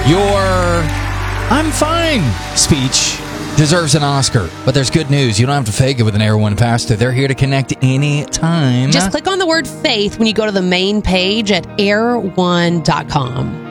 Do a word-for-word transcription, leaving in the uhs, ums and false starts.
Your I'm fine speech deserves an Oscar. But there's good news. You don't have to fake it with an Air One pastor. They're here to connect any time. Just click on the word faith when you go to the main page at air one dot com.